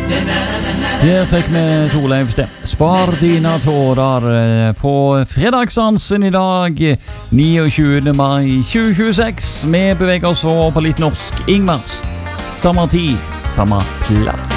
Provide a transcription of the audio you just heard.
Her fikk vi Torleif Stem. Spar dine tårer på fredagsdansen i dag, 29. mai 2026. Vi beveger oss over på litt norsk. Ingmars. Samme tid, samme plass.